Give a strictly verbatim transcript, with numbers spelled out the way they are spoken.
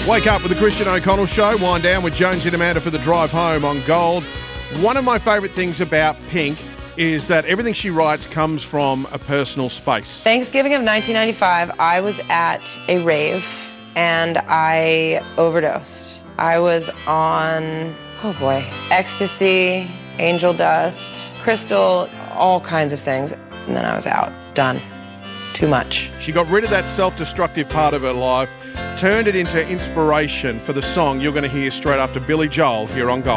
Wake up with the Christian O'Connell Show. Wind down with Jonesy and Amanda for the drive home on Gold. One of my favourite things about Pink is that everything she writes comes from a personal space. Thanksgiving of nineteen ninety-five, I was at a rave and I overdosed. I was on, oh boy, ecstasy, angel dust, crystal, all kinds of things. And then I was out. Done. Too much. She got rid of that self-destructive part of her life, turned it into inspiration for the song you're going to hear straight after Billy Joel here on Gold.